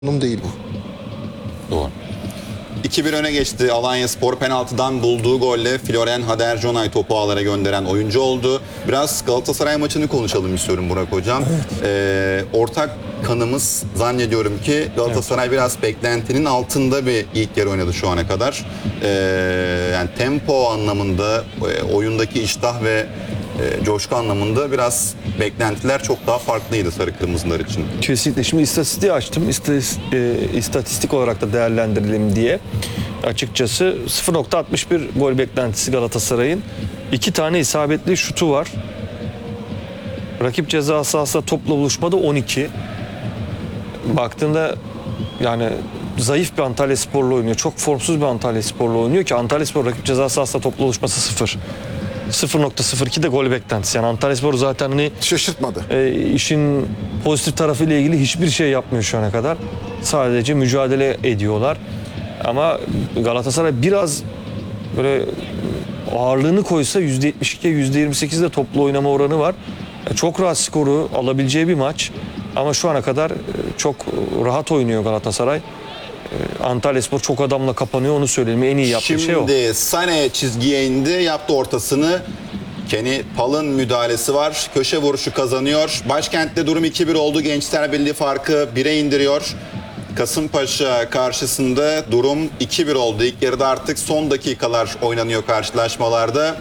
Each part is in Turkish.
Değil bu. Doğru. 2-1 öne geçti. Alanyaspor penaltıdan bulduğu golle Florian Haderjonay topu ağlara gönderen oyuncu oldu. Biraz Galatasaray maçını konuşalım istiyorum Burak Hocam. Ortak kanımız zannediyorum ki Galatasaray biraz beklentinin altında bir ilk yarı oynadı şu ana kadar. Yani tempo anlamında, oyundaki iştah ve coşku anlamında biraz beklentiler çok daha farklıydı sarı kırmızılar için. Kesinlikle. Şimdi istatistiği açtım. İstatistik olarak da değerlendirelim diye. Açıkçası 0.61 gol beklentisi Galatasaray'ın. 2 tane isabetli şutu var. Rakip ceza sahasında topla buluşmada 12. Baktığında yani zayıf bir Antalyaspor'la oynuyor. Çok formsuz bir Antalyaspor'la oynuyor ki Antalyaspor rakip ceza sahasında topla buluşması 0. 0.02 de gol beklentisi. Yani Antalyaspor zaten hani Şaşırtmadı. işin pozitif tarafıyla ilgili hiçbir şey yapmıyor şu ana kadar. Sadece mücadele ediyorlar. Ama Galatasaray biraz böyle ağırlığını koysa %72'ye %28'de toplu oynama oranı var. Çok rahat skoru alabileceği bir maç. Ama şu ana kadar çok rahat oynuyor Galatasaray. Antalyaspor çok adamla kapanıyor, onu söyleyeyim. En iyi yaptığı şey o. Şimdi Sané çizgiye indi, yaptı ortasını. Kenny Pal'ın müdahalesi var. Köşe vuruşu kazanıyor. Başkentte durum 2-1 oldu. Gençler Birliği farkı 1'e indiriyor. Kasımpaşa karşısında durum 2-1 oldu. İlk yarıda artık son dakikalar oynanıyor karşılaşmalarda.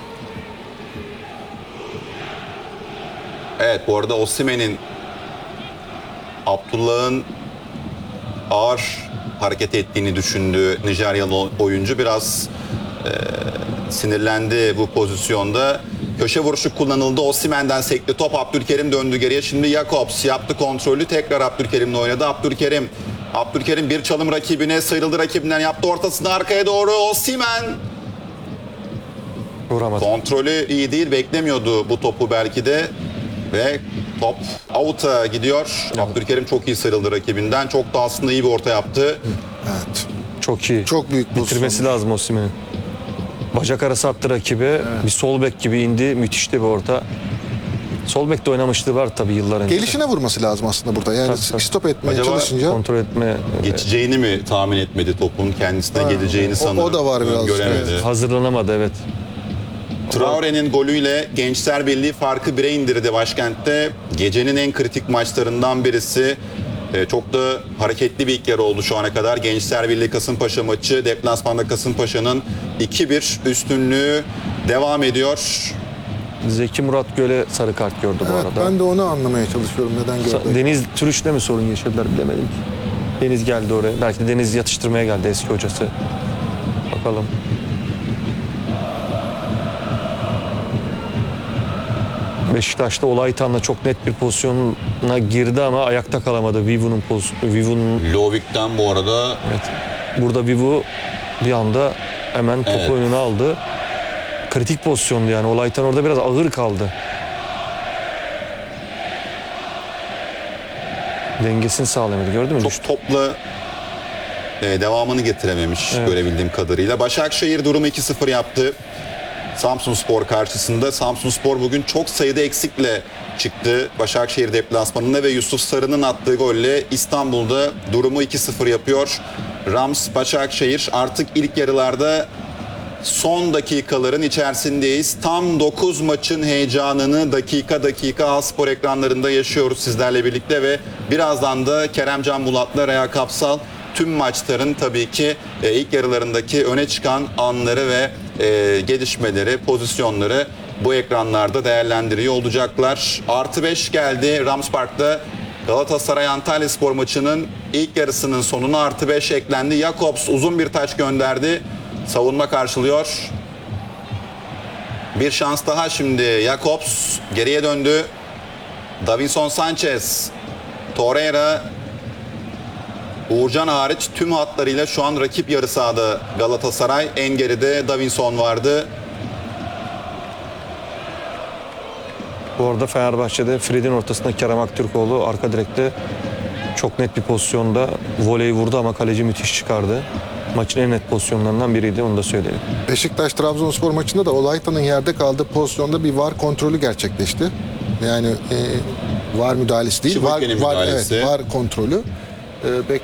Evet, bu arada Osimhen'in, Abdullah'ın ağır hareket ettiğini düşündüğü Nijeryalı oyuncu biraz sinirlendi bu pozisyonda. Köşe vuruşu kullanıldı. Osimhen'den sekti top. Abdülkerim döndü geriye. Şimdi Jakobs yaptı kontrolü. Tekrar Abdülkerim'le oynadı. Abdülkerim bir çalım rakibine, sıyrıldı rakibinden, yaptı ortasını arkaya doğru. Osimhen Vuramadı. kontrolü iyi değil. Beklemiyordu bu topu belki de. Ve top out'a gidiyor. Abdülkerim çok iyi sıyrıldı rakibinden. Çok da aslında iyi bir orta yaptı. Evet. Çok iyi. Çok büyük pozisyon. Bitirmesi lazım Osimhen'in. Bacak arası attı rakibe. Bir sol bek gibi indi. Müthişti bir orta. Sol bekte oynamışlığı var tabii yıllar önce. Gelişine vurması lazım aslında burada. Yani Tabii. stop etmeye Acaba çalışınca. Kontrol etme. Geçeceğini mi tahmin etmedi topun? Kendisine geleceğini sanırım. o da var biraz. Göremedi. Evet. Hazırlanamadı, evet. Traore'nin golüyle Gençler Birliği farkı 1'e indirdi başkentte. Gecenin en kritik maçlarından birisi. Çok da hareketli bir ilk yarı oldu şu ana kadar. Gençler Birliği Kasımpaşa maçı. Deplasmanda Kasımpaşa'nın 2-1 üstünlüğü devam ediyor. Zeki Murat Göl'e sarı kart gördü bu Evet, arada. ben de onu anlamaya çalışıyorum. Neden gördü? Deniz Türüş'le mi sorun yaşadılar bilemedim ki. Deniz geldi oraya. Belki de Deniz yatıştırmaya geldi, eski hocası. Bakalım. Beşiktaş'ta Olaytan'la çok net bir pozisyona girdi ama ayakta kalamadı. Vivu'nun Lovik'ten bu arada evet. Burada Vivu bir anda hemen topu Evet. önüne aldı. Kritik pozisyondu yani. Olaytan orada biraz ağır kaldı. Dengesini sağlayamadı. Gördün mü? çok topla devamını getirememiş görebildiğim kadarıyla. Başakşehir durumu 2-0 yaptı. Samsunspor karşısında. Samsunspor bugün çok sayıda eksikle çıktı Başakşehir deplasmanında ve Yusuf Sarı'nın attığı golle İstanbul'da durumu 2-0 yapıyor. Rams Başakşehir, artık ilk yarılarda son dakikaların içerisindeyiz. Tam 9 maçın heyecanını dakika dakika A-Spor ekranlarında yaşıyoruz sizlerle birlikte ve birazdan da Keremcan Bulat'la Rea Kapsal tüm maçların tabii ki ilk yarılarındaki öne çıkan anları ve gelişmeleri, pozisyonları bu ekranlarda değerlendiriyor olacaklar. +5 geldi Rams Park'ta. Galatasaray Antalyaspor maçının ilk yarısının sonuna +5 eklendi. Jakobs uzun bir taç gönderdi. Savunma karşılıyor. Bir şans daha şimdi. Jakobs geriye döndü. Davinson Sanchez, Torreira, Uğurcan hariç tüm hatlarıyla şu an rakip yarı sahada Galatasaray. En geride Davinson vardı. Bu arada Fenerbahçe'de Fred'in ortasında Kerem Aktürkoğlu arka direkte çok net bir pozisyonda voleyi vurdu ama kaleci müthiş çıkardı. Maçın en net pozisyonlarından biriydi, onu da söyleyelim. Beşiktaş-Trabzonspor maçında da Olaytan'ın yerde kaldığı pozisyonda bir VAR kontrolü gerçekleşti. Yani VAR müdahalesi değil, Şibuke'nin VAR, müdahalesi. evet, VAR kontrolü. bek